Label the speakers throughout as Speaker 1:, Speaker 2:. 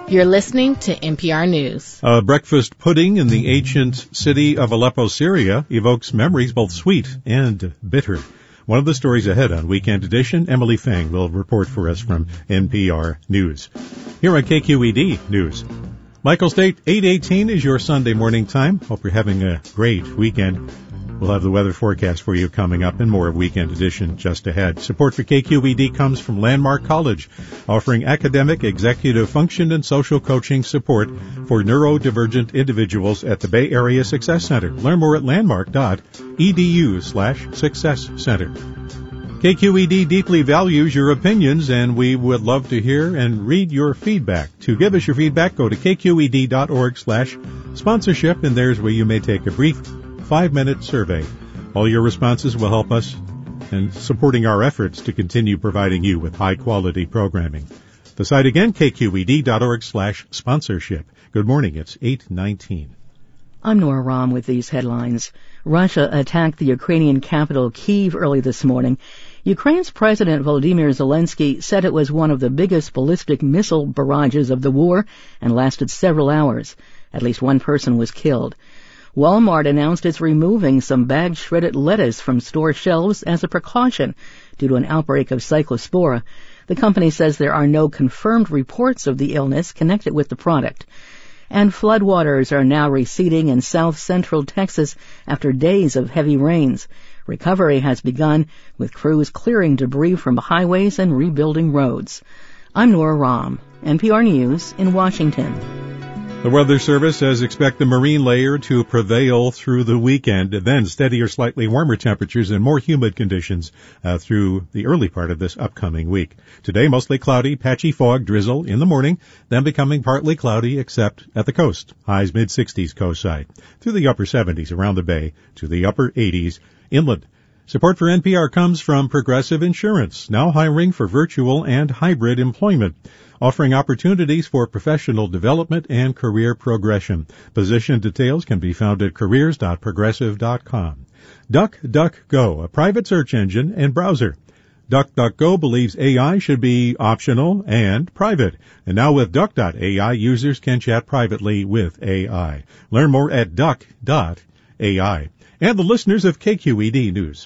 Speaker 1: You're listening to NPR News.
Speaker 2: Breakfast pudding in the ancient city of Aleppo, Syria, evokes memories both sweet and bitter. One of the stories ahead on Weekend Edition, Emily Fang will report for us from NPR News. Here on KQED News. Michael State, 8:18 is your Sunday morning time. Hope you're having a great weekend. We'll have the weather forecast for you coming up and more of Weekend Edition just ahead. Support for KQED comes from Landmark College, offering academic, executive function, and social coaching support for neurodivergent individuals at the Bay Area Success Center. Learn more at landmark.edu/Success Center. KQED deeply values your opinions, and we would love to hear and read your feedback. To give us your feedback, go to kqed.org/sponsorship, and there's where you may take a brief 5-minute survey. All your responses will help us in supporting our efforts to continue providing you with high-quality programming. The site again, kqed.org/sponsorship. Good morning. It's 8:19.
Speaker 3: I'm Nora Rahm with these headlines. Russia attacked the Ukrainian capital, Kyiv, early this morning. Ukraine's President Volodymyr Zelensky said it was one of the biggest ballistic missile barrages of the war and lasted several hours. At least one person was killed. Walmart announced it's removing some bagged shredded lettuce from store shelves as a precaution due to an outbreak of cyclospora. The company says there are no confirmed reports of the illness connected with the product. And floodwaters are now receding in south-central Texas after days of heavy rains. Recovery has begun, with crews clearing debris from highways and rebuilding roads. I'm Nora Rahm, NPR News in Washington.
Speaker 2: The Weather Service says expect the marine layer to prevail through the weekend, then steady or slightly warmer temperatures and more humid conditions through the early part of this upcoming week. Today, mostly cloudy, patchy fog, drizzle in the morning, then becoming partly cloudy except at the coast. Highs mid-60s coast side, through the upper 70s around the bay, to the upper 80s inland. Support for NPR comes from Progressive Insurance, now hiring for virtual and hybrid employment, offering opportunities for professional development and career progression. Position details can be found at careers.progressive.com. DuckDuckGo, a private search engine and browser. DuckDuckGo believes AI should be optional and private. And now with Duck.ai, users can chat privately with AI. Learn more at Duck.ai. And the listeners of KQED News.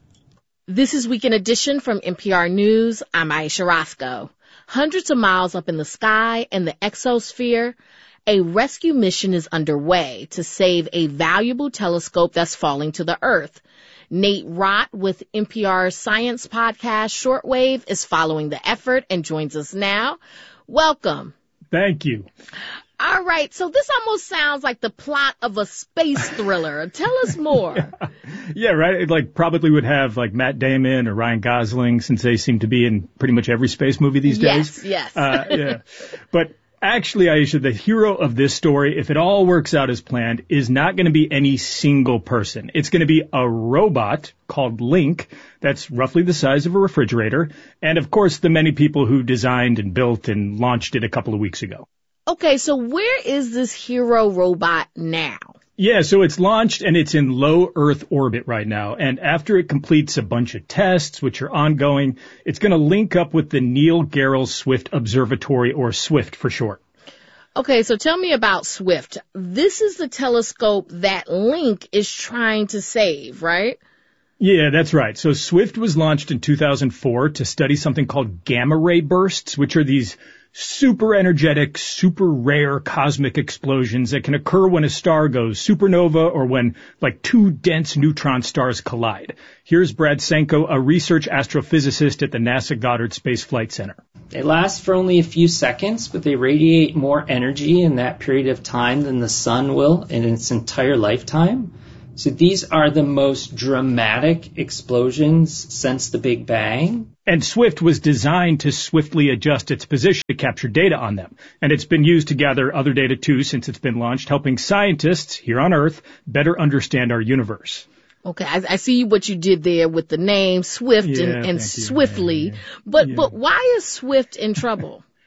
Speaker 1: This is Weekend Edition from NPR News. I'm Aisha Roscoe. Hundreds of miles up in the sky in the exosphere, a rescue mission is underway to save a valuable telescope that's falling to the Earth. Nate Rott with NPR's science podcast Shortwave is following the effort and joins us now. Welcome.
Speaker 4: Thank you.
Speaker 1: All right, so this almost sounds like the plot of a space thriller. Tell us more.
Speaker 4: Yeah, right. It probably would have Matt Damon or Ryan Gosling, since they seem to be in pretty much every space movie these days.
Speaker 1: Yes.
Speaker 4: Yeah. But actually, Aisha, the hero of this story, if it all works out as planned, is not going to be any single person. It's going to be a robot called Link that's roughly the size of a refrigerator. And of course, the many people who designed and built and launched it a couple of weeks ago.
Speaker 1: Okay, so where is this hero robot now?
Speaker 4: Yeah, so it's launched and it's in low Earth orbit right now. And after it completes a bunch of tests, which are ongoing, it's going to link up with the Neil Gehrels Swift Observatory, or SWIFT for short.
Speaker 1: Okay, so tell me about SWIFT. This is the telescope that Link is trying to save, right?
Speaker 4: Yeah, that's right. So SWIFT was launched in 2004 to study something called gamma ray bursts, which are these super energetic, super rare cosmic explosions that can occur when a star goes supernova or when two dense neutron stars collide. Here's Brad Senko, a research astrophysicist at the NASA Goddard Space Flight Center.
Speaker 5: They last for only a few seconds, but they radiate more energy in that period of time than the sun will in its entire lifetime. So these are the most dramatic explosions since the Big Bang.
Speaker 4: And SWIFT was designed to swiftly adjust its position to capture data on them. And it's been used to gather other data too since it's been launched, helping scientists here on Earth better understand our universe.
Speaker 1: Okay, I see what you did there with the name Swift and Swiftly.
Speaker 4: Yeah.
Speaker 1: But why is Swift in trouble?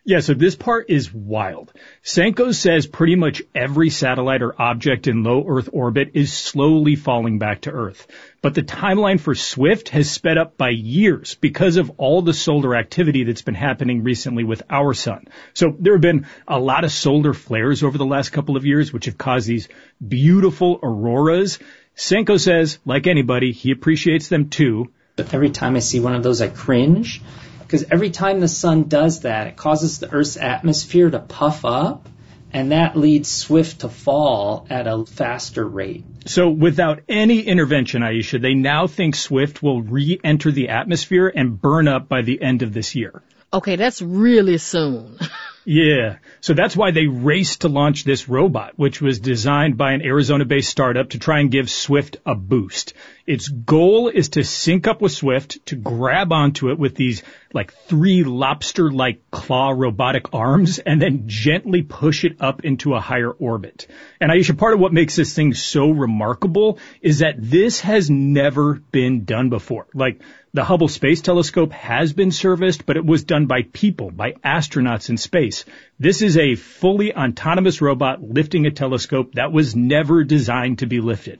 Speaker 4: Yeah, so this part is wild. Senko says pretty much every satellite or object in low Earth orbit is slowly falling back to Earth. But the timeline for SWIFT has sped up by years because of all the solar activity that's been happening recently with our sun. So there have been a lot of solar flares over the last couple of years, which have caused these beautiful auroras. Senko says, like anybody, he appreciates them too.
Speaker 5: Every time I see one of those, I cringe. Because every time the sun does that, it causes the Earth's atmosphere to puff up, and that leads SWIFT to fall at a faster rate.
Speaker 4: So without any intervention, Aisha, they now think SWIFT will re-enter the atmosphere and burn up by the end of this year.
Speaker 1: Okay, that's really soon.
Speaker 4: Yeah, so that's why they raced to launch this robot, which was designed by an Arizona-based startup to try and give SWIFT a boost. Its goal is to sync up with SWIFT, to grab onto it with these like 3 lobster-like claw robotic arms, and then gently push it up into a higher orbit. And Aisha, part of what makes this thing so remarkable is that this has never been done before. Like, the Hubble Space Telescope has been serviced, but it was done by people, by astronauts in space. This is a fully autonomous robot lifting a telescope that was never designed to be lifted.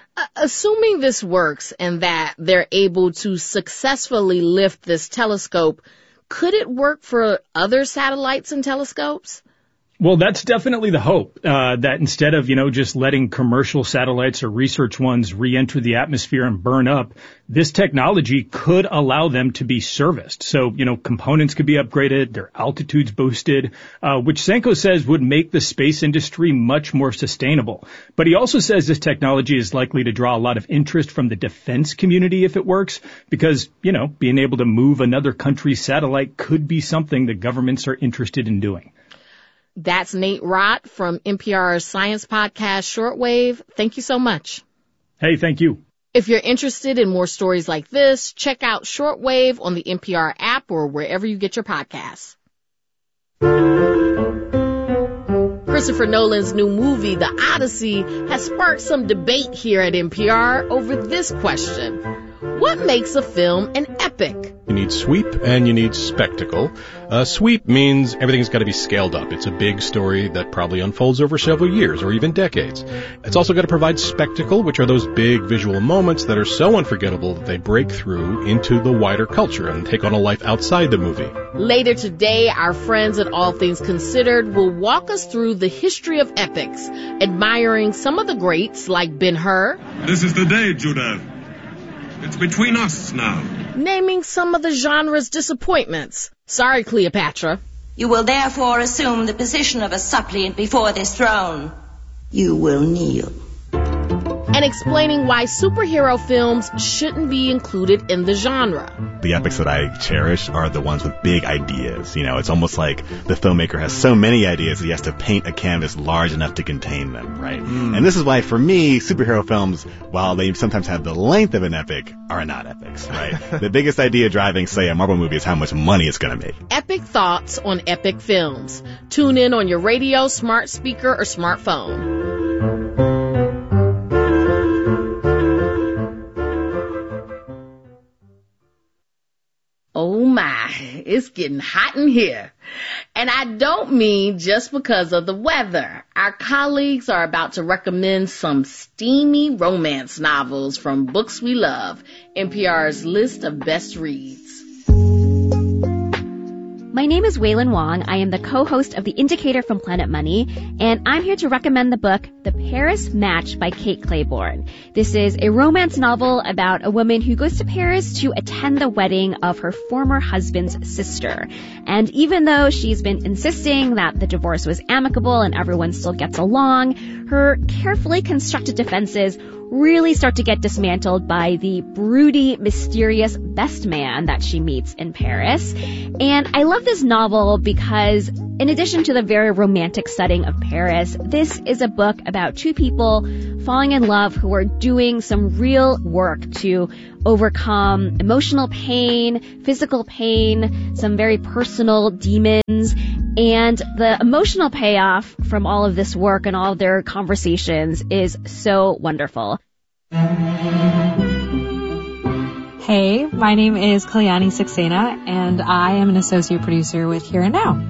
Speaker 1: Assuming this works and that they're able to successfully lift this telescope, could it work for other satellites and telescopes?
Speaker 4: Well, that's definitely the hope, that instead of, just letting commercial satellites or research ones re-enter the atmosphere and burn up, this technology could allow them to be serviced. So, components could be upgraded, their altitudes boosted, which Senko says would make the space industry much more sustainable. But he also says this technology is likely to draw a lot of interest from the defense community if it works, because, being able to move another country's satellite could be something that governments are interested in doing.
Speaker 1: That's Nate Rott from NPR's science podcast Shortwave. Thank you so much.
Speaker 4: Hey, thank you.
Speaker 1: If you're interested in more stories like this, check out Shortwave on the NPR app or wherever you get your podcasts. Christopher Nolan's new movie, The Odyssey, has sparked some debate here at NPR over this question. What makes a film an epic?
Speaker 6: You need sweep and you need spectacle. Sweep means everything's got to be scaled up. It's a big story that probably unfolds over several years or even decades. It's also got to provide spectacle, which are those big visual moments that are so unforgettable that they break through into the wider culture and take on a life outside the movie.
Speaker 1: Later today, our friends at All Things Considered will walk us through the history of epics, admiring some of the greats like Ben-Hur.
Speaker 7: This is the day, Judah. It's between us now.
Speaker 1: Naming some of the genre's disappointments. Sorry, Cleopatra.
Speaker 8: You will therefore assume the position of a suppliant before this throne. You will kneel.
Speaker 1: And explaining why superhero films shouldn't be included in the genre.
Speaker 9: The epics that I cherish are the ones with big ideas. It's almost like the filmmaker has so many ideas that he has to paint a canvas large enough to contain them, right? And this is why, for me, superhero films, while they sometimes have the length of an epic, are not epics, right? The biggest idea driving, say, a Marvel movie is how much money it's going to make.
Speaker 1: Epic thoughts on epic films. Tune in on your radio, smart speaker, or smartphone. Oh my, it's getting hot in here. And I don't mean just because of the weather. Our colleagues are about to recommend some steamy romance novels from Books We Love, NPR's list of best reads.
Speaker 10: My name is Waylon Wong. I am the co-host of The Indicator from Planet Money, and I'm here to recommend the book The Paris Match by Kate Clayborn. This is a romance novel about a woman who goes to Paris to attend the wedding of her former husband's sister. And even though she's been insisting that the divorce was amicable and everyone still gets along, her carefully constructed defenses really start to get dismantled by the broody, mysterious best man that she meets in Paris. And I love this novel because, in addition to the very romantic setting of Paris, this is a book about two people falling in love who are doing some real work to overcome emotional pain, physical pain, some very personal demons. And the emotional payoff from all of this work and all of their conversations is so wonderful.
Speaker 11: Hey, my name is Kalyani Saxena, and I am an associate producer with Here and Now.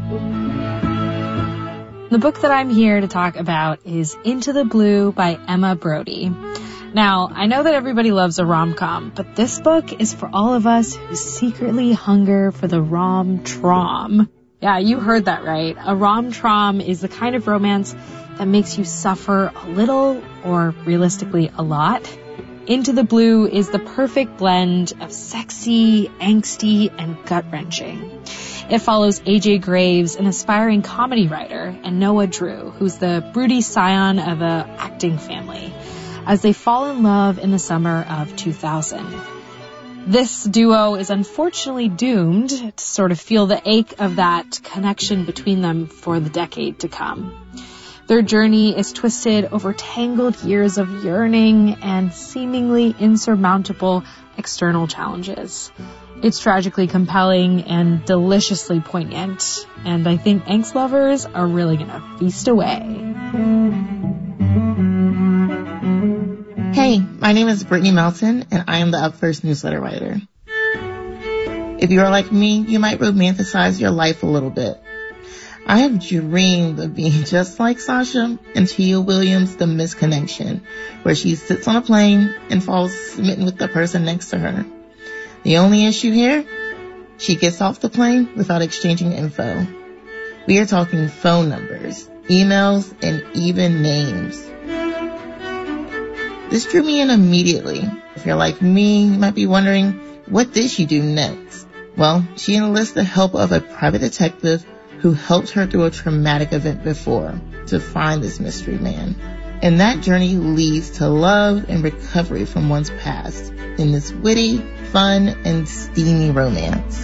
Speaker 11: The book that I'm here to talk about is Into the Blue by Emma Brody. Now, I know that everybody loves a rom-com, but this book is for all of us who secretly hunger for the rom-trom. Yeah, you heard that right. A rom-trom is the kind of romance that makes you suffer a little, or realistically a lot. Into the Blue is the perfect blend of sexy, angsty, and gut-wrenching. It follows AJ Graves, an aspiring comedy writer, and Noah Drew, who's the broody scion of an acting family, as they fall in love in the summer of 2000. This duo is unfortunately doomed to sort of feel the ache of that connection between them for the decade to come. Their journey is twisted over tangled years of yearning and seemingly insurmountable external challenges. It's tragically compelling and deliciously poignant, and I think angst lovers are really gonna feast away.
Speaker 12: Hey, my name is Brittany Melton, and I am the Up First newsletter writer. If you are like me, you might romanticize your life a little bit. I have dreamed of being just like Sasha in Tia Williams' The Misconnection, where she sits on a plane and falls smitten with the person next to her. The only issue here? She gets off the plane without exchanging info. We are talking phone numbers, emails, and even names. This drew me in immediately. If you're like me, you might be wondering, what did she do next? Well, she enlists the help of a private detective who helped her through a traumatic event before to find this mystery man. And that journey leads to love and recovery from one's past in this witty, fun, and steamy romance.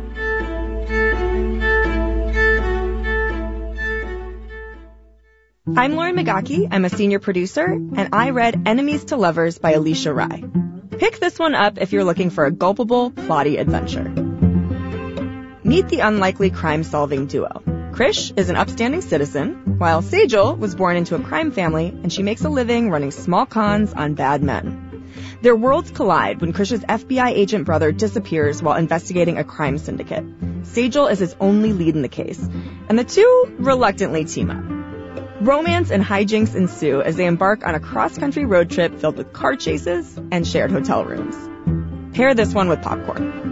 Speaker 13: I'm Lauren Magaki. I'm a senior producer, and I read Enemies to Lovers by Alicia Rai. Pick this one up if you're looking for a gulpable, plotty adventure. Meet the unlikely crime-solving duo. Krish is an upstanding citizen, while Sejal was born into a crime family, and she makes a living running small cons on bad men. Their worlds collide when Krish's FBI agent brother disappears while investigating a crime syndicate. Sejal is his only lead in the case, and the two reluctantly team up. Romance and hijinks ensue as they embark on a cross-country road trip filled with car chases and shared hotel rooms. Pair this one with popcorn.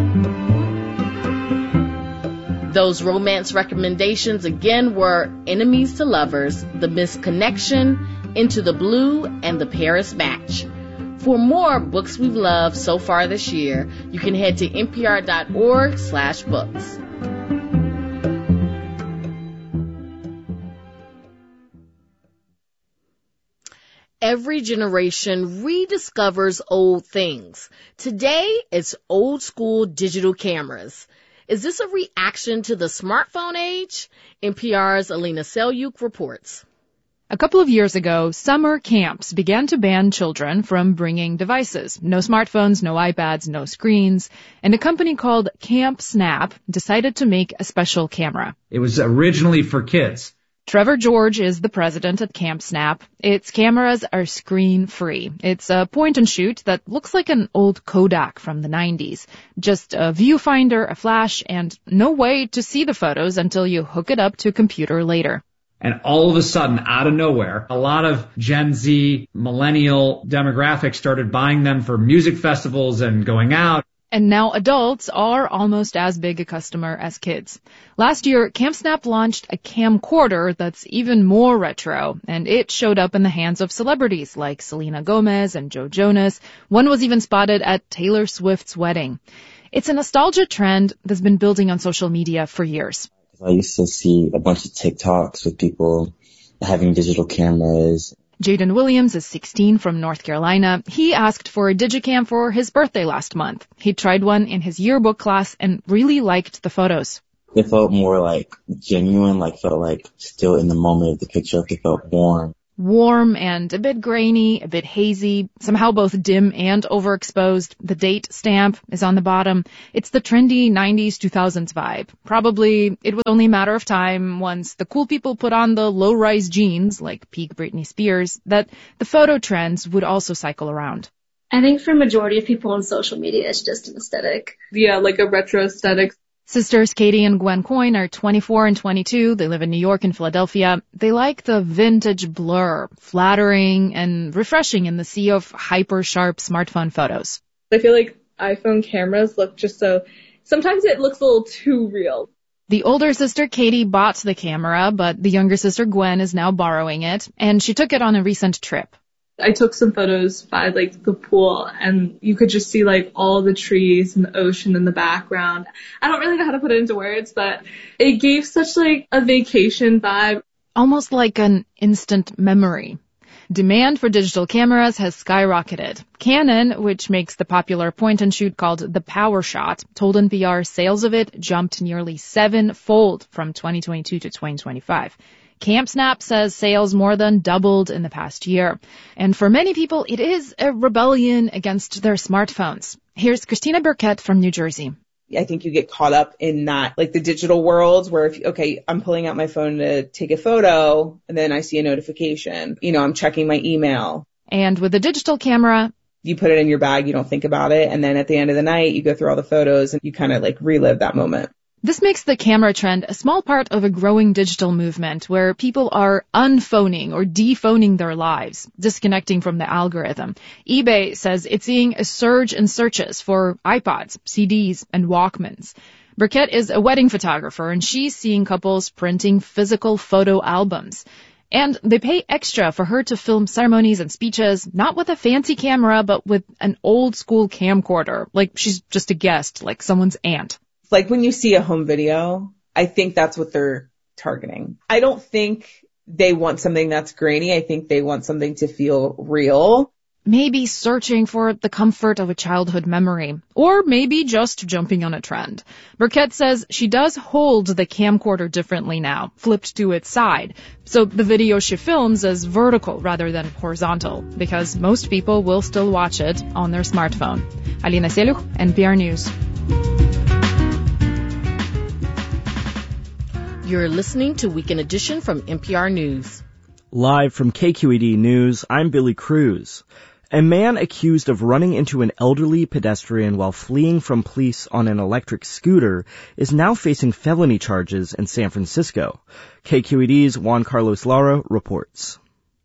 Speaker 1: Those romance recommendations again were Enemies to Lovers, The Misconnection, Into the Blue, and The Paris Match. For more books we've loved so far this year, you can head to npr.org/books. Every generation rediscovers old things. Today, it's old school digital cameras. Is this a reaction to the smartphone age? NPR's Alina Selyuk reports.
Speaker 14: A couple of years ago, summer camps began to ban children from bringing devices. No smartphones, no iPads, no screens. And a company called Camp Snap decided to make a special camera.
Speaker 15: It was originally for kids.
Speaker 14: Trevor George is the president at Camp Snap. Its cameras are screen-free. It's a point-and-shoot that looks like an old Kodak from the 90s. Just a viewfinder, a flash, and no way to see the photos until you hook it up to a computer later.
Speaker 15: And all of a sudden, out of nowhere, a lot of Gen Z, millennial demographics started buying them for music festivals and going out.
Speaker 14: And now adults are almost as big a customer as kids. Last year, Camp Snap launched a camcorder that's even more retro, and it showed up in the hands of celebrities like Selena Gomez and Joe Jonas. One was even spotted at Taylor Swift's wedding. It's a nostalgia trend that's been building on social media for years.
Speaker 16: I used to see a bunch of TikToks with people having digital cameras.
Speaker 14: Jaden Williams is 16 from North Carolina. He asked for a Digicam for his birthday last month. He tried one in his yearbook class and really liked the photos.
Speaker 16: It felt more like genuine, felt like still in the moment of the picture. It felt warm.
Speaker 14: Warm and a bit grainy, a bit hazy, somehow both dim and overexposed. The date stamp is on the bottom. It's the trendy 90s, 2000s vibe. Probably it was only a matter of time once the cool people put on the low-rise jeans, like peak Britney Spears, that the photo trends would also cycle around.
Speaker 17: I think for majority of people on social media, it's just an aesthetic.
Speaker 18: Yeah, like a retro aesthetic.
Speaker 14: Sisters Katie and Gwen Coyne are 24 and 22. They live in New York and Philadelphia. They like the vintage blur, flattering and refreshing in the sea of hyper-sharp smartphone photos.
Speaker 18: I feel like iPhone cameras look just so... Sometimes it looks a little too real.
Speaker 14: The older sister Katie bought the camera, but the younger sister Gwen is now borrowing it, and she took it on a recent trip.
Speaker 18: I took some photos by like the pool, and you could just see like all the trees and the ocean in the background. I don't really know how to put it into words, but it gave such like a vacation vibe.
Speaker 14: Almost like an instant memory. Demand for digital cameras has skyrocketed. Canon, which makes the popular point-and-shoot called the PowerShot, told NPR sales of it jumped nearly 7-fold from 2022 to 2025. CamSnap says sales more than doubled in the past year. And for many people, it is a rebellion against their smartphones. Here's Christina Burkett from New Jersey.
Speaker 19: I think you get caught up in that, like the digital world where I'm pulling out my phone to take a photo and then I see a notification. I'm checking my email.
Speaker 14: And with the digital camera,
Speaker 19: you put it in your bag, you don't think about it. And then at the end of the night, you go through all the photos and you kind of like relive that moment.
Speaker 14: This makes the camera trend a small part of a growing digital movement where people are unphoning or dephoning their lives, disconnecting from the algorithm. eBay says it's seeing a surge in searches for iPods, CDs, and Walkmans. Burkett is a wedding photographer, and she's seeing couples printing physical photo albums. And they pay extra for her to film ceremonies and speeches, not with a fancy camera, but with an old-school camcorder, like she's just a guest, like someone's aunt.
Speaker 19: Like when you see a home video, I think that's what they're targeting. I don't think they want something that's grainy. I think they want something to feel real.
Speaker 14: Maybe searching for the comfort of a childhood memory, or maybe just jumping on a trend. Burkett says she does hold the camcorder differently now, flipped to its side. So the video she films is vertical rather than horizontal, because most people will still watch it on their smartphone. Alina Seluch, NPR News.
Speaker 1: You're listening to Weekend Edition from NPR News.
Speaker 20: Live from KQED News, I'm Billy Cruz. A man accused of running into an elderly pedestrian while fleeing from police on an electric scooter is now facing felony charges in San Francisco. KQED's Juan Carlos Lara reports.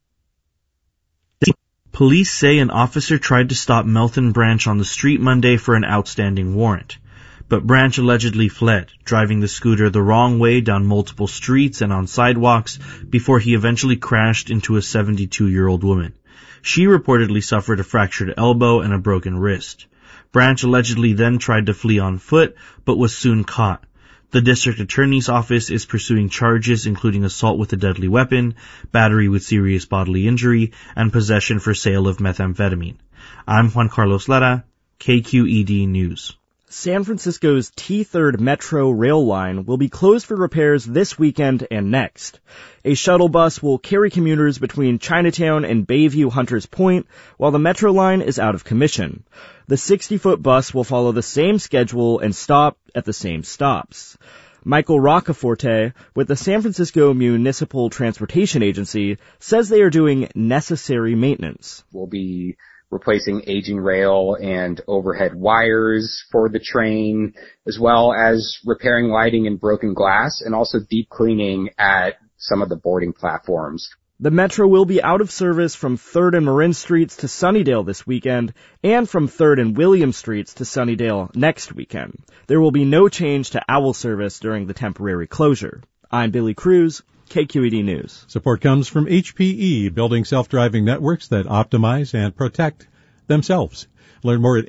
Speaker 21: Police say an officer tried to stop Melton Branch on the street Monday for an outstanding warrant. But Branch allegedly fled, driving the scooter the wrong way down multiple streets and on sidewalks before he eventually crashed into a 72-year-old woman. She reportedly suffered a fractured elbow and a broken wrist. Branch allegedly then tried to flee on foot, but was soon caught. The district attorney's office is pursuing charges including assault with a deadly weapon, battery with serious bodily injury, and possession for sale of methamphetamine. I'm Juan Carlos Lara, KQED News.
Speaker 20: San Francisco's T3rd Metro rail line will be closed for repairs this weekend and next. A shuttle bus will carry commuters between Chinatown and Bayview Hunters Point, while the Metro line is out of commission. The 60-foot bus will follow the same schedule and stop at the same stops. Michael Roccaforte, with the San Francisco Municipal Transportation Agency, says they are doing necessary maintenance.
Speaker 22: We'll be replacing aging rail and overhead wires for the train, as well as repairing lighting and broken glass, and also deep cleaning at some of the boarding platforms.
Speaker 20: The Metro will be out of service from 3rd and Marin Streets to Sunnydale this weekend, and from 3rd and William Streets to Sunnydale next weekend. There will be no change to OWL service during the temporary closure. I'm Billy Cruz, KQED News.
Speaker 2: Support comes from HPE, building self-driving networks that optimize and protect themselves. Learn more at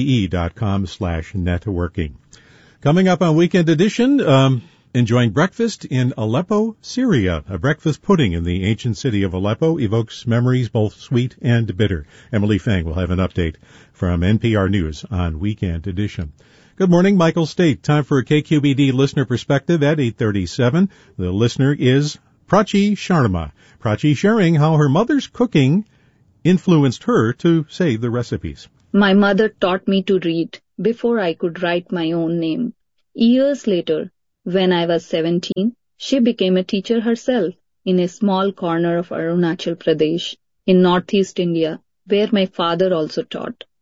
Speaker 2: hpe.com/networking. Coming up on Weekend Edition, enjoying breakfast in Aleppo, Syria. A breakfast pudding in the ancient city of Aleppo evokes memories both sweet and bitter. Emily Fang will have an update from NPR News on Weekend Edition. Good morning, Michael State. Time for a KQBD listener perspective at 8:37. The listener is Prachi Sharma. Prachi sharing how her mother's cooking influenced her to say the recipes.
Speaker 23: My mother taught me to read before I could write my own name. Years later, when I was 17, she became a teacher herself in a small corner of Arunachal Pradesh in northeast India, where my father also taught.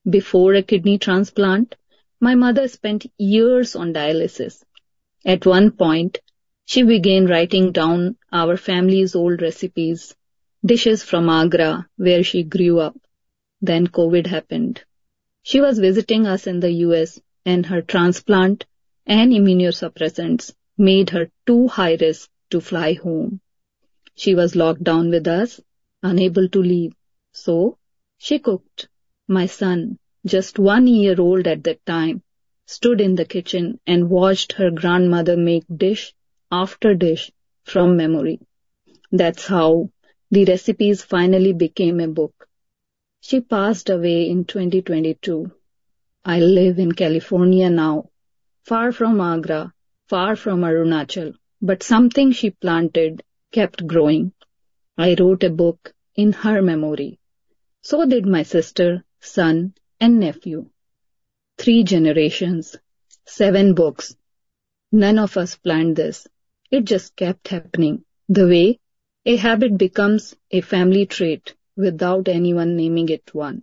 Speaker 23: Before a kidney transplant, my mother spent years on dialysis. At one point, she began writing down our family's old recipes, dishes from Agra, where she grew up. Then COVID happened. She was visiting us in the US, and her transplant and immunosuppressants made her too high risk to fly home. She was locked down with us, unable to leave. So, she cooked. My son, just 1 year old at that time, stood in the kitchen and watched her grandmother make dish after dish from memory. That's how the recipes finally became a book. She passed away in 2022. I live in California now, far from Agra, far from Arunachal, but something she planted kept growing. I wrote a book in her memory. So did my sister, son, and nephew. 3 generations, 7 books. None of us planned this. It just kept happening. The way a habit becomes a family trait without anyone naming it one.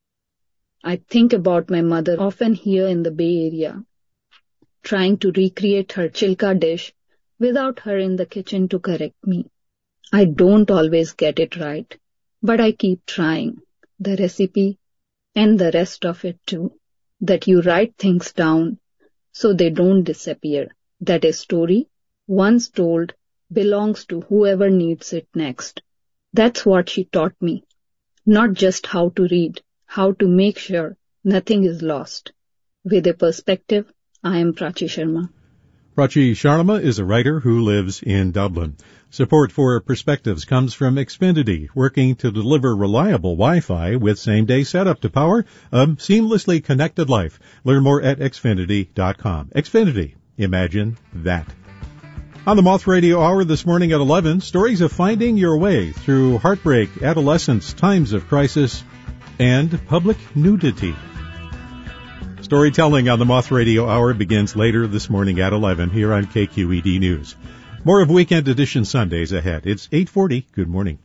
Speaker 23: I think about my mother often here in the Bay Area, trying to recreate her chilka dish without her in the kitchen to correct me. I don't always get it right, but I keep trying. The recipe and the rest of it too, that you write things down so they don't disappear, that a story, once told, belongs to whoever needs it next. That's what she taught me. Not just how to read, how to make sure nothing is lost. With a perspective, I am Prachi Sharma.
Speaker 2: Prachi Sharma is a writer who lives in Dublin. Support for Perspectives comes from Xfinity, working to deliver reliable Wi-Fi with same-day setup to power a seamlessly connected life. Learn more at Xfinity.com. Xfinity. Imagine that. On the Moth Radio Hour this morning at 11, stories of finding your way through heartbreak, adolescence, times of crisis, and public nudity. Storytelling on the Moth Radio Hour begins later this morning at 11 here on KQED News. More of Weekend Edition Sundays ahead. It's 8:40. Good morning.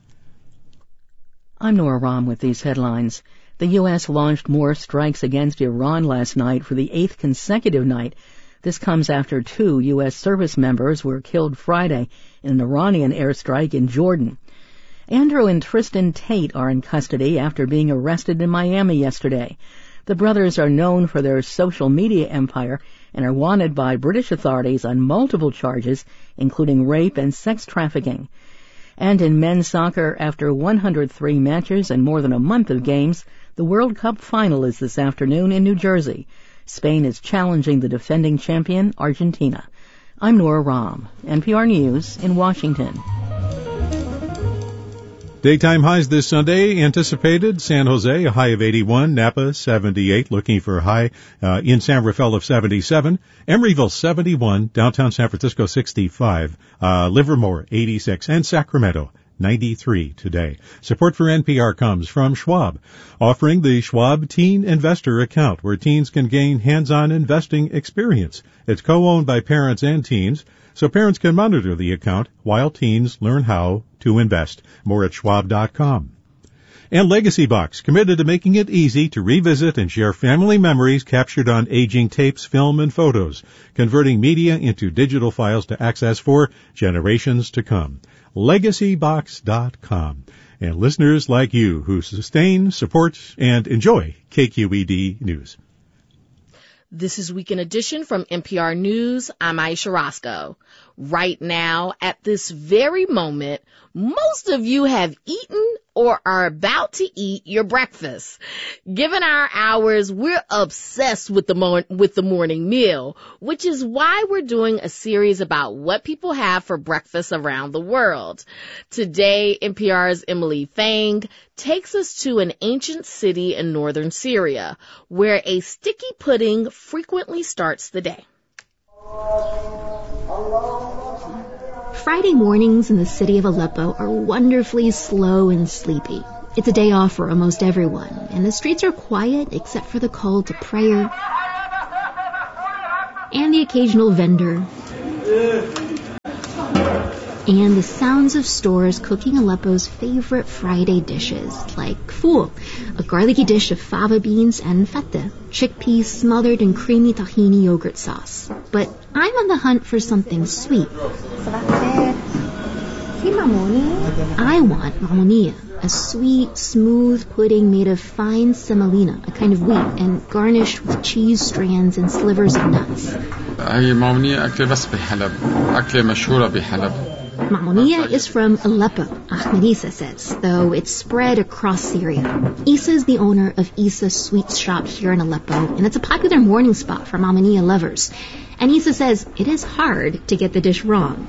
Speaker 3: I'm Nora Rahm with these headlines. The U.S. launched more strikes against Iran last night for the 8th consecutive night. This comes after 2 U.S. service members were killed Friday in an Iranian airstrike in Jordan. Andrew and Tristan Tate are in custody after being arrested in Miami yesterday. The brothers are known for their social media empire and are wanted by British authorities on multiple charges, including rape and sex trafficking. And in men's soccer, after 103 matches and more than a month of games, the World Cup final is this afternoon in New Jersey. Spain is challenging the defending champion, Argentina. I'm Nora Rahm, NPR News in Washington.
Speaker 2: Daytime highs this Sunday anticipated. San Jose, a high of 81. Napa, 78. Looking for a high in San Rafael of 77. Emeryville, 71. Downtown San Francisco, 65. Livermore, 86. And Sacramento, 93 today. Support for NPR comes from Schwab, offering the Schwab Teen Investor Account, where teens can gain hands-on investing experience. It's co-owned by parents and teens, so parents can monitor the account while teens learn how to invest. More at schwab.com. And Legacy Box, committed to making it easy to revisit and share family memories captured on aging tapes, film, and photos, converting media into digital files to access for generations to come. LegacyBox.com. And listeners like you who sustain, support, and enjoy KQED News.
Speaker 1: This is Weekend Edition from NPR News. I'm Aisha Roscoe. Right now, at this very moment, most of you have eaten or are about to eat your breakfast. Given our hours, we're obsessed with the morning meal, which is why we're doing a series about what people have for breakfast around the world. Today, NPR's Emily Fang takes us to an ancient city in northern Syria, where a sticky pudding frequently starts the day.
Speaker 4: Friday mornings in the city of Aleppo are wonderfully slow and sleepy. It's a day off for almost everyone, and the streets are quiet except for the call to prayer and the occasional vendor. and the sounds of stores cooking Aleppo's favorite Friday dishes, like fool, a garlicky dish of fava beans, and feta, chickpeas smothered in creamy tahini yogurt sauce. But I'm on the hunt for something sweet. I want mamonia, a sweet, smooth pudding made of fine semolina, a kind of wheat, and garnished with cheese strands and slivers of nuts. Mamonia is from Aleppo, Ahmed Isa says, though it's spread across Syria. Isa is the owner of Isa's Sweets Shop here in Aleppo, and it's a popular morning spot for mamonia lovers. And Isa says it is hard to get the dish wrong.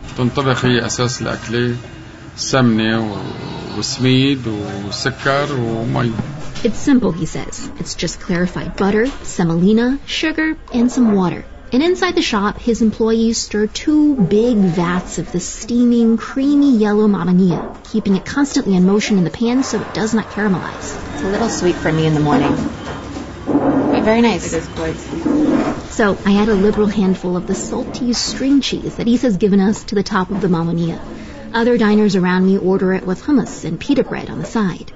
Speaker 4: It's simple, he says. It's just clarified butter, semolina, sugar, and some water. And inside the shop, his employees stir 2 big vats of the steaming, creamy yellow mamonia, keeping it constantly in motion in the pan so it does not caramelize.
Speaker 5: It's a little sweet for me in the morning. But very nice. It is quite sweet.
Speaker 4: So I add a liberal handful of the salty string cheese that Isa's given us to the top of the mamonia. Other diners around me order it with hummus and pita bread on the side.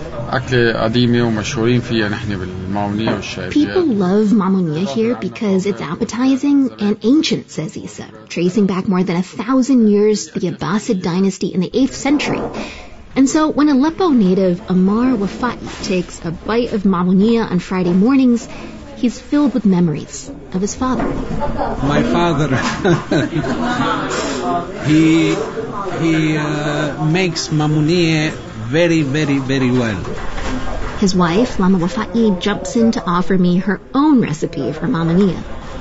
Speaker 4: People love mamonia here because it's appetizing and ancient, says Isa, tracing back more than 1,000 years to the Abbasid dynasty in the 8th century. And so when Aleppo native Amar Wafai takes a bite of mamonia on Friday mornings, he's filled with memories of his father.
Speaker 6: My father, he makes mamonia very, very, very well.
Speaker 4: His wife, Lama Wafai, jumps in to offer me her own recipe for mamonia.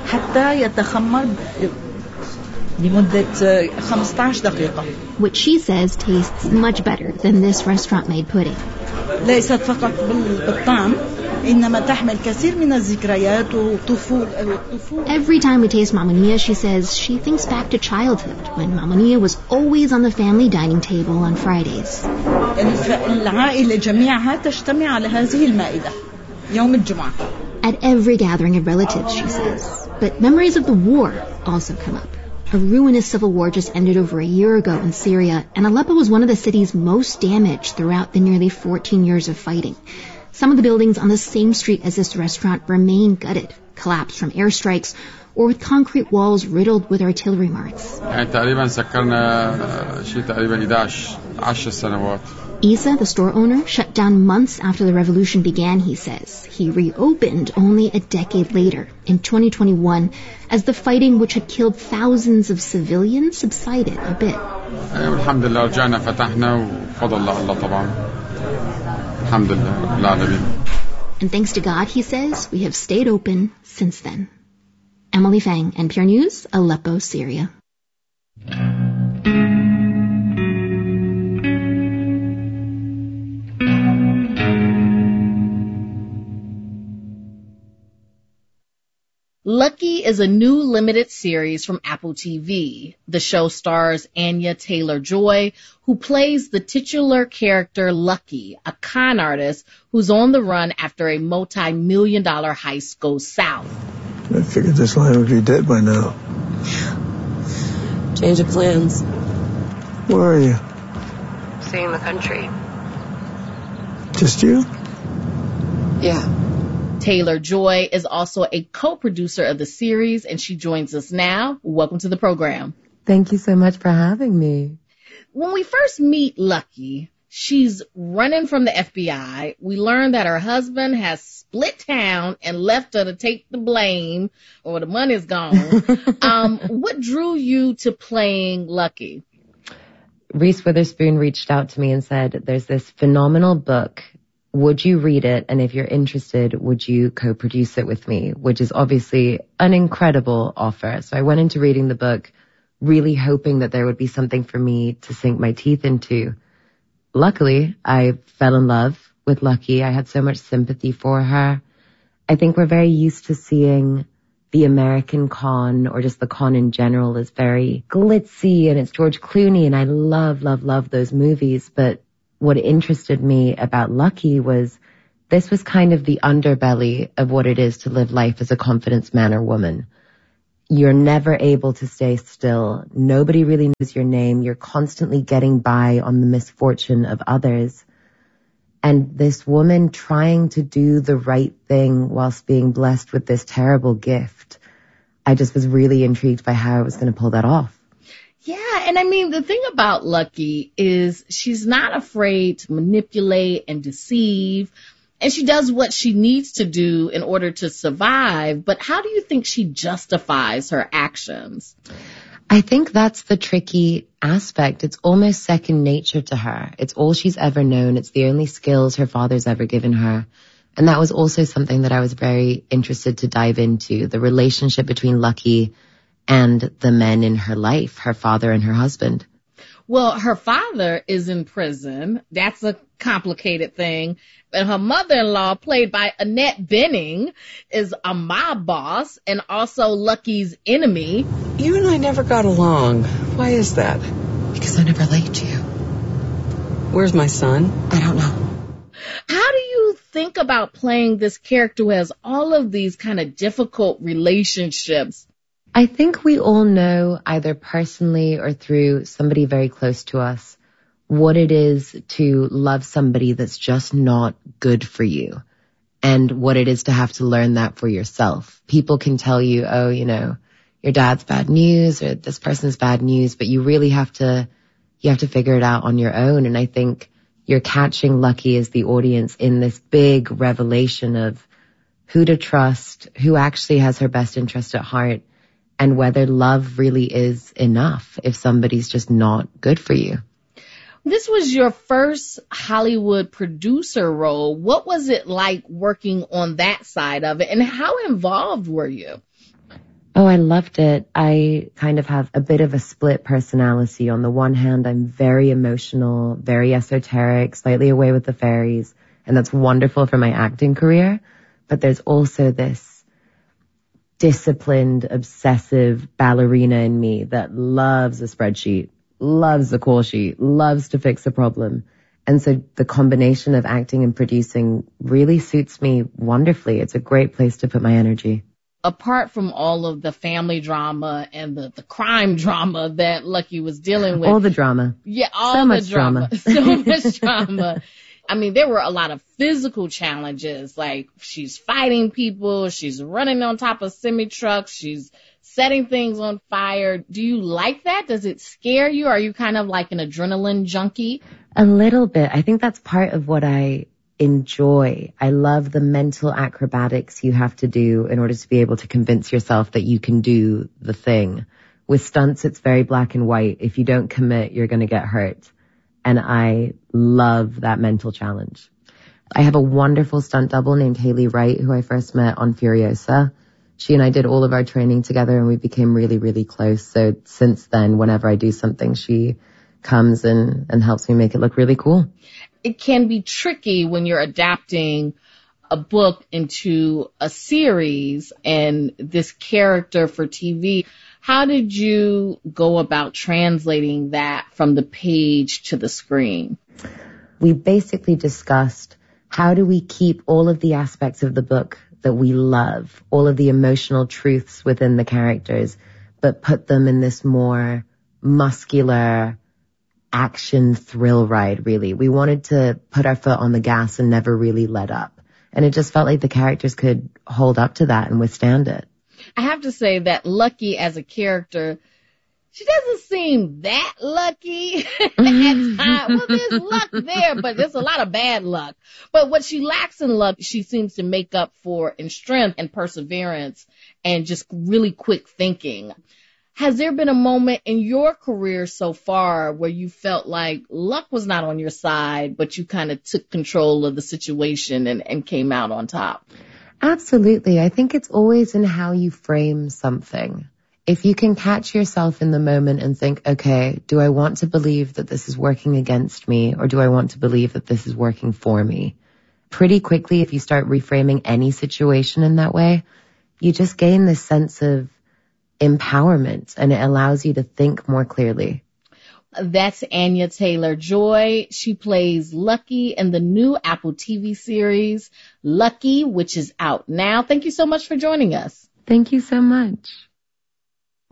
Speaker 4: Which she says tastes much better than this restaurant-made pudding. Every time we taste mamonia, she says she thinks back to childhood when mamonia was always on the family dining table on Fridays. At every gathering of relatives, she says. But memories of the war also come up. A ruinous civil war just ended over a year ago in Syria, and Aleppo was one of the cities most damaged throughout the nearly 14 years of fighting. Some of the buildings on the same street as this restaurant remain gutted, collapsed from airstrikes, or with concrete walls riddled with artillery marks. Isa, the store owner, shut down months after the revolution began, he says. He reopened only a decade later, in 2021, as the fighting which had killed thousands of civilians subsided a bit. And thanks to God, he says, we have stayed open since then. Emily Fang, NPR News, Aleppo, Syria.
Speaker 1: Lucky is a new limited series from Apple TV. The show stars Anya Taylor-Joy, who plays the titular character Lucky, a con artist who's on the run after a multi-million-dollar heist goes south.
Speaker 7: I figured this line would be dead by now.
Speaker 5: Change of plans.
Speaker 7: Where are you?
Speaker 5: Seeing the country.
Speaker 7: Just you?
Speaker 5: Yeah.
Speaker 1: Taylor-Joy is also a co-producer of the series, and she joins us now. Welcome to the program.
Speaker 24: Thank you so much for having me.
Speaker 1: When we first meet Lucky, she's running from the FBI. We learn that her husband has split town and left her to take the blame, or the money's gone. What drew you to playing Lucky?
Speaker 24: Reese Witherspoon reached out to me and said, there's this phenomenal book. Would you read it? And if you're interested, would you co-produce it with me? Which is obviously an incredible offer. So I went into reading the book really hoping that there would be something for me to sink my teeth into. Luckily, I fell in love with Lucky. I had so much sympathy for her. I think we're very used to seeing the American con, or just the con in general, as very glitzy, and it's George Clooney, and I love those movies. But what interested me about Lucky was this was kind of the underbelly of what it is to live life as a confidence man or woman. You're never able to stay still. Nobody really knows your name. You're constantly getting by on the misfortune of others. And this woman trying to do the right thing whilst being blessed with this terrible gift. I just was really intrigued by how I was going to pull that off.
Speaker 1: Yeah, and I mean, the thing about Lucky is she's not afraid to manipulate and deceive, and she does what she needs to do in order to survive. But how do you think she justifies her actions?
Speaker 24: I think that's the tricky aspect. It's almost second nature to her. It's all she's ever known. It's the only skills her father's ever given her. And that was also something that I was very interested to dive into, the relationship between Lucky and the men in her life, her father and her husband.
Speaker 1: Well, her father is in prison. That's a complicated thing. And her mother-in-law, played by Annette Bening, is a mob boss and also Lucky's enemy.
Speaker 8: You and I never got along. Why is that?
Speaker 24: Because I never liked you.
Speaker 8: Where's my son?
Speaker 24: I don't know.
Speaker 1: How do you think about playing this character who has all of these kind of difficult relationships?
Speaker 24: I think we all know, either personally or through somebody very close to us, what it is to love somebody that's just not good for you, and what it is to have to learn that for yourself. People can tell you, oh, you know, your dad's bad news or this person's bad news, but you really have to figure it out on your own. And I think you're catching Lucky as the audience in this big revelation of who to trust, who actually has her best interest at heart, and whether love really is enough if somebody's just not good for you.
Speaker 1: This was your first Hollywood producer role. What was it like working on that side of it, and how involved were you?
Speaker 24: Oh, I loved it. I kind of have a bit of a split personality. On the one hand, I'm very emotional, very esoteric, slightly away with the fairies, and that's wonderful for my acting career. But there's also this disciplined, obsessive ballerina in me that loves a spreadsheet, loves a call sheet, loves to fix a problem. And so the combination of acting and producing really suits me wonderfully. It's a great place to put my energy.
Speaker 1: Apart from all of the family drama and the crime drama that Lucky was dealing with.
Speaker 24: All the drama.
Speaker 1: Yeah, all
Speaker 24: so
Speaker 1: the
Speaker 24: much
Speaker 1: drama. So much drama. I mean, there were a lot of physical challenges, like she's fighting people, she's running on top of semi-trucks, she's setting things on fire. Do you like that? Does it scare you? Are you kind of like an adrenaline junkie?
Speaker 24: A little bit. I think that's part of what I enjoy. I love the mental acrobatics you have to do in order to be able to convince yourself that you can do the thing. With stunts, it's very black and white. If you don't commit, you're going to get hurt. And I love that mental challenge. I have a wonderful stunt double named Haley Wright, who I first met on Furiosa. She and I did all of our training together, and we became really, really close. So since then, whenever I do something, she comes and helps me make it look really cool.
Speaker 1: It can be tricky when you're adapting a book into a series and this character for TV. How did you go about translating that from the page to the screen?
Speaker 24: We basically discussed how do we keep all of the aspects of the book that we love, all of the emotional truths within the characters, but put them in this more muscular action thrill ride, really. We wanted to put our foot on the gas and never really let up. And it just felt like the characters could hold up to that and withstand it.
Speaker 1: I have to say that Lucky as a character, she doesn't seem that lucky at times. Well, there's luck there, but there's a lot of bad luck. But what she lacks in luck, she seems to make up for in strength and perseverance and just really quick thinking. Has there been a moment in your career so far where you felt like luck was not on your side, but you kind of took control of the situation and came out on top?
Speaker 24: Absolutely. I think it's always in how you frame something. If you can catch yourself in the moment and think, okay, do I want to believe that this is working against me, or do I want to believe that this is working for me? Pretty quickly, if you start reframing any situation in that way, you just gain this sense of empowerment, and it allows you to think more clearly.
Speaker 1: That's Anya Taylor-Joy. She plays Lucky in the new Apple TV series, Lucky, which is out now. Thank you so much for joining us.
Speaker 24: Thank you so much.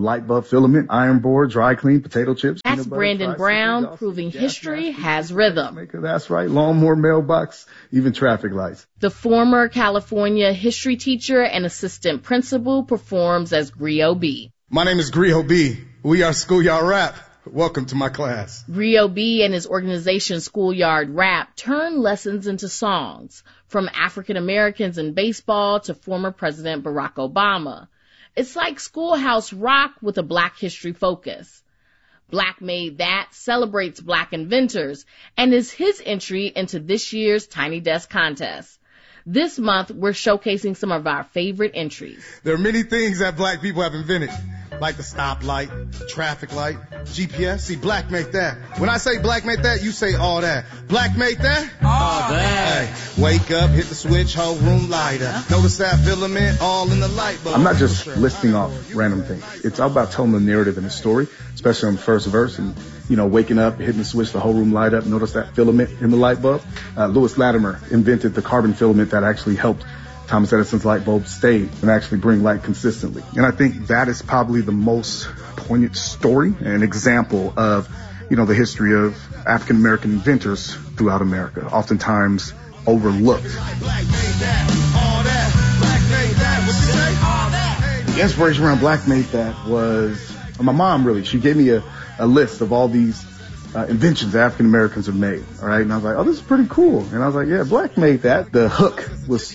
Speaker 9: light bulb filament, iron board, dry clean, potato chips.
Speaker 1: That's Brandon Brown, proving history has rhythm.
Speaker 9: That's right. Lawnmower, mailbox, even traffic lights.
Speaker 1: The former California history teacher and assistant principal performs as Grio B.
Speaker 10: My name is Grio B. We are Schoolyard Rap. Welcome to my class.
Speaker 1: Grio B and his organization Schoolyard Rap turn lessons into songs, from African Americans in baseball to former President Barack Obama. It's like Schoolhouse Rock with a Black history focus. Black Made That celebrates Black inventors and is his entry into this year's Tiny Desk contest. This month, we're showcasing some of our favorite entries.
Speaker 10: There are many things that Black people have invented, like the stoplight, traffic light, GPS. See, Black made that. When I say Black made that, you say all that. Black made that? All that. Hey, wake up, hit the switch, whole room light up. Notice that filament all in the light bulb.
Speaker 9: I'm not just listing off random things. It's all about telling the narrative and the story, especially on the first verse. And, you know, waking up, hitting the switch, the whole room light up. Notice that filament in the light bulb. Lewis Latimer invented the carbon filament that actually helped Thomas Edison's light bulb stay and actually bring light consistently. And I think that is probably the most poignant story and example of, you know, the history of African American inventors throughout America, oftentimes overlooked. The inspiration around Black Made That was my mom, really. She gave me a list of all these inventions African Americans have made. All right. And I was like, oh, this is pretty cool. And I was like, yeah, Black made that. The hook was